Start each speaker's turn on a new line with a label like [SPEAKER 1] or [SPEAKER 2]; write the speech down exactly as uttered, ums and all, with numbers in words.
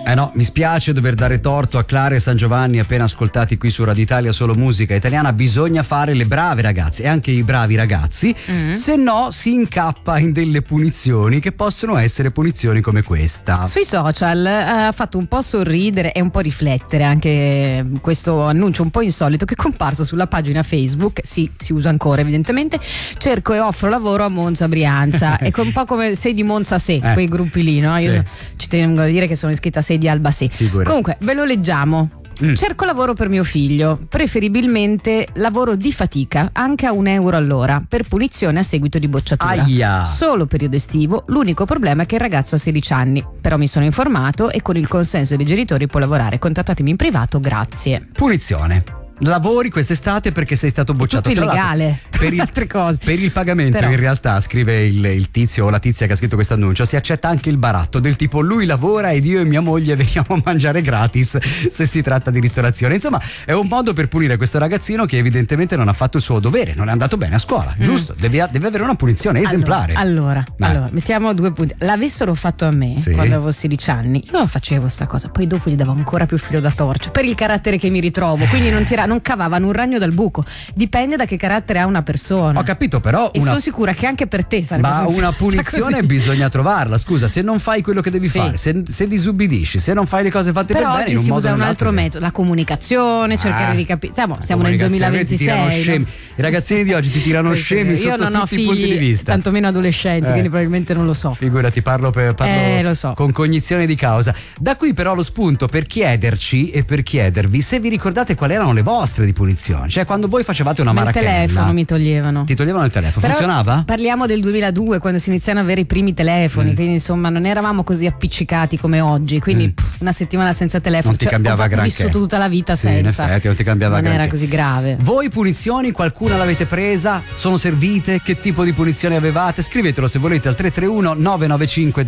[SPEAKER 1] Eh no, mi spiace dover dare torto a Clara e San Giovanni appena ascoltati qui su Radio Italia Solo Musica Italiana. Bisogna fare le brave ragazze e anche i bravi ragazzi, mm. se no si incappa in delle punizioni che possono essere punizioni come questa.
[SPEAKER 2] Sui social eh, ha fatto un po' sorridere e un po' riflettere anche questo annuncio un po' insolito che è comparso sulla pagina Facebook, sì, si usa ancora evidentemente: cerco e offro lavoro a Monza Brianza. È un po' come sei di Monza Se, eh. quei gruppi lì, no? Io sì. ci tengo a dire che sono iscritta a sei di Alba Se. Figura. Comunque ve lo leggiamo. Mm. Cerco lavoro per mio figlio, preferibilmente lavoro di fatica, anche a un euro all'ora, per punizione a seguito di bocciatura.
[SPEAKER 1] Aia.
[SPEAKER 2] Solo periodo estivo, l'unico problema è che il ragazzo ha sedici anni, però mi sono informato e con il consenso dei genitori può lavorare. Contattatemi in privato, grazie.
[SPEAKER 1] Punizione. Lavori quest'estate perché sei stato bocciato.
[SPEAKER 2] Tutto illegale, per il, altre cose.
[SPEAKER 1] Per il pagamento però, in realtà, scrive il, il tizio o la tizia che ha scritto questo annuncio, si accetta anche il baratto del tipo lui lavora ed io e mia moglie veniamo a mangiare gratis se si tratta di ristorazione. Insomma, è un modo per punire questo ragazzino che evidentemente non ha fatto il suo dovere, non è andato bene a scuola, mm. giusto? Deve, deve avere una punizione esemplare.
[SPEAKER 2] Allora, allora, allora, mettiamo due punti. L'avessero fatto a me sì. quando avevo sedici anni, io facevo sta cosa, poi dopo gli davo ancora più filo da torcere per il carattere che mi ritrovo, quindi non, tira, non cavavano un ragno dal buco. Dipende da che carattere ha una persona.
[SPEAKER 1] Ho capito, però
[SPEAKER 2] e
[SPEAKER 1] una...
[SPEAKER 2] sono sicura che anche per te sarebbe
[SPEAKER 1] ma una punizione bisogna trovarla. Scusa, se non fai quello che devi sì. fare, se, se disubbidisci, se non fai le cose fatte
[SPEAKER 2] però
[SPEAKER 1] per bene,
[SPEAKER 2] oggi
[SPEAKER 1] in un
[SPEAKER 2] si
[SPEAKER 1] modo
[SPEAKER 2] usa un altro
[SPEAKER 1] che...
[SPEAKER 2] metodo, la comunicazione, ah, cercare di capire. Siamo, siamo nel duemilaventisei, no?
[SPEAKER 1] I ragazzini di oggi ti tirano scemi
[SPEAKER 2] io
[SPEAKER 1] sotto
[SPEAKER 2] non ho
[SPEAKER 1] tutti
[SPEAKER 2] figli,
[SPEAKER 1] i punti di vista.
[SPEAKER 2] Tantomeno adolescenti, eh. quindi probabilmente non lo so.
[SPEAKER 1] Figurati, parlo, per, parlo
[SPEAKER 2] eh, lo so.
[SPEAKER 1] con cognizione di causa. Da qui però lo spunto per chiederci e per chiedervi se vi ricordate quali erano le vostre di punizione. Cioè quando voi facevate una
[SPEAKER 2] Ma
[SPEAKER 1] marachella,
[SPEAKER 2] il telefono mi toglievano.
[SPEAKER 1] Ti toglievano il telefono,
[SPEAKER 2] però
[SPEAKER 1] funzionava?
[SPEAKER 2] Parliamo del duemiladue, quando si iniziano ad avere i primi telefoni, mm. quindi insomma non eravamo così appiccicati come oggi, quindi mm. pff, una settimana senza telefono,
[SPEAKER 1] non ti
[SPEAKER 2] cioè,
[SPEAKER 1] cambiava
[SPEAKER 2] ho
[SPEAKER 1] granché.
[SPEAKER 2] vissuto tutta la vita
[SPEAKER 1] sì,
[SPEAKER 2] senza.
[SPEAKER 1] In effetti non ti cambiava
[SPEAKER 2] non
[SPEAKER 1] granché.
[SPEAKER 2] era così grave.
[SPEAKER 1] Voi punizioni, qualcuna l'avete presa? Sono servite? Che tipo di punizioni avevate? Scrivetelo se volete al tre tre uno nove nove cinque